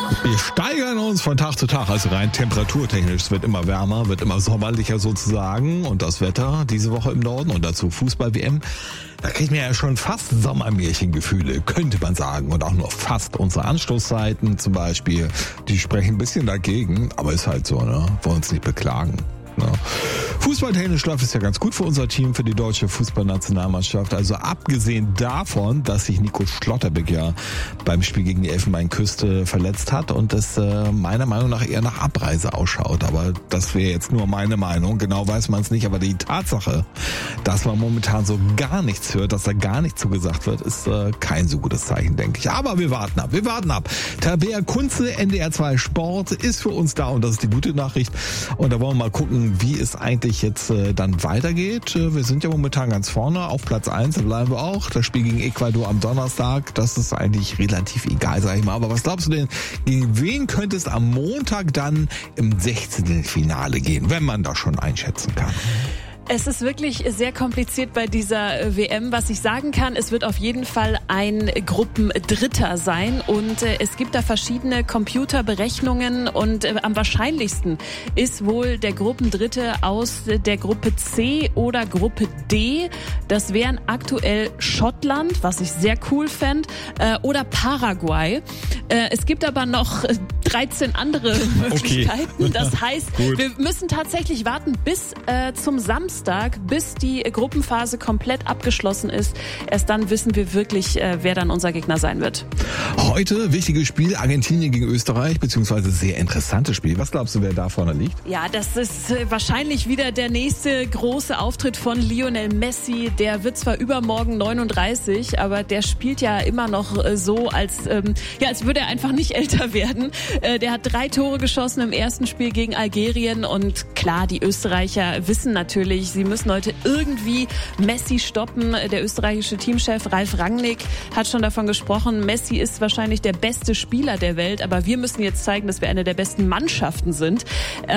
Wir steigern uns von Tag zu Tag, also rein temperaturtechnisch. Es wird immer wärmer, wird immer sommerlicher sozusagen. Und das Wetter diese Woche im Norden und dazu Fußball-WM. Da kriegt man ja schon fast Sommermärchengefühle, könnte man sagen. Und auch nur fast. Unsere Anstoßzeiten zum Beispiel, die sprechen ein bisschen dagegen. Aber ist halt so, ne? Wollen uns nicht beklagen. Ja. Fußballtechnisch läuft es ja ganz gut für unser Team, für die deutsche Fußballnationalmannschaft. Also abgesehen davon, dass sich Nico Schlotterbeck ja beim Spiel gegen die Elfenbeinküste verletzt hat und es meiner Meinung nach eher nach Abreise ausschaut. Aber das wäre jetzt nur meine Meinung. Genau weiß man es nicht. Aber die Tatsache, dass man momentan so gar nichts hört, dass da gar nichts zugesagt wird, ist kein so gutes Zeichen, denke ich. Aber wir warten ab. Wir warten ab. Tabea Kunze, NDR 2 Sport, ist für uns da und das ist die gute Nachricht. Und da wollen wir mal gucken, wie es eigentlich jetzt dann weitergeht. Wir sind ja momentan ganz vorne auf Platz 1, da bleiben wir auch. Das Spiel gegen Ecuador am Donnerstag, das ist eigentlich relativ egal, sag ich mal. Aber was glaubst du denn, gegen wen könnte es am Montag dann im 16. Finale gehen, wenn man das schon einschätzen kann? Es ist wirklich sehr kompliziert bei dieser WM. Was ich sagen kann, es wird auf jeden Fall ein Gruppendritter sein und es gibt da verschiedene Computerberechnungen und am wahrscheinlichsten ist wohl der Gruppendritte aus der Gruppe C oder Gruppe D. Das wären aktuell Schottland, was ich sehr cool fände, oder Paraguay. Es gibt aber noch 13 andere Möglichkeiten. Okay. Das heißt, wir müssen tatsächlich warten bis zum Samstag, bis die Gruppenphase komplett abgeschlossen ist. Erst dann wissen wir wirklich, wer dann unser Gegner sein wird. Heute wichtiges Spiel, Argentinien gegen Österreich, beziehungsweise sehr interessantes Spiel. Was glaubst du, wer da vorne liegt? Ja, das ist wahrscheinlich wieder der nächste große Auftritt von Lionel Messi. Der wird zwar übermorgen 39, aber der spielt ja immer noch so, als würde er einfach nicht älter werden. Der hat 3 Tore geschossen im ersten Spiel gegen Algerien und klar, die Österreicher wissen natürlich, sie müssen heute irgendwie Messi stoppen. Der österreichische Teamchef Ralf Rangnick hat schon davon gesprochen, Messi ist wahrscheinlich der beste Spieler der Welt, aber wir müssen jetzt zeigen, dass wir eine der besten Mannschaften sind.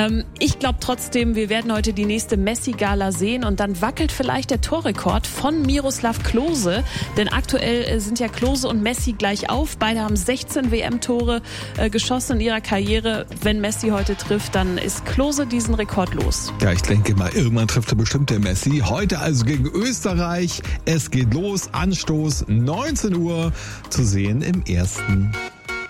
Ich glaube trotzdem, wir werden heute die nächste Messi-Gala sehen und dann wackelt vielleicht der Torrekord von Miroslav Klose, denn aktuell sind ja Klose und Messi gleich auf. Beide haben 16 WM-Tore geschossen in ihrer Karriere. Wenn Messi heute trifft, dann ist Klose diesen Rekord los. Ja, ich denke mal, irgendwann trifft er bestimmt der Messi. Heute also gegen Österreich. Es geht los. Anstoß 19 Uhr zu sehen im ersten.